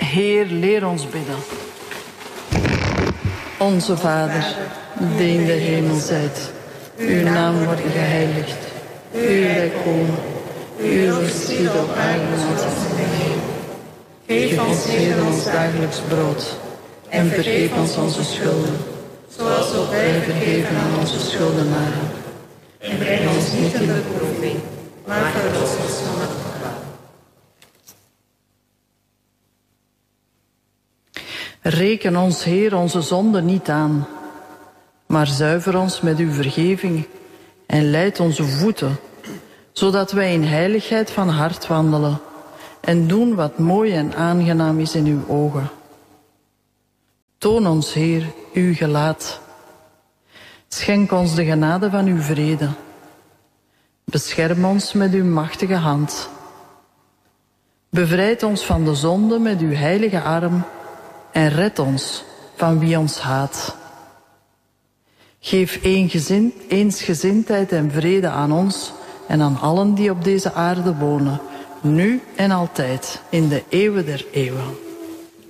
Heer, leer ons bidden. Onze Vader, die in de hemel zijt, uw naam wordt geheiligd. Uw rijk komen, uw wil geschieden op aarde als in de hemel. Geef ons heden ons dagelijks brood en vergeef ons onze schulden, zoals ook wij vergeven aan onze schuldenaren. En breng ons niet in de beproeving, maar verlos ons van het kwaad. Reken ons, Heer, onze zonden niet aan, maar zuiver ons met uw vergeving en leid onze voeten, zodat wij in heiligheid van hart wandelen en doen wat mooi en aangenaam is in uw ogen. Toon ons, Heer, uw gelaat. Schenk ons de genade van uw vrede. Bescherm ons met uw machtige hand. Bevrijd ons van de zonde met uw heilige arm en red ons van wie ons haat. Geef eensgezindheid en vrede aan ons en aan allen die op deze aarde wonen, nu en altijd, in de eeuwen der eeuwen.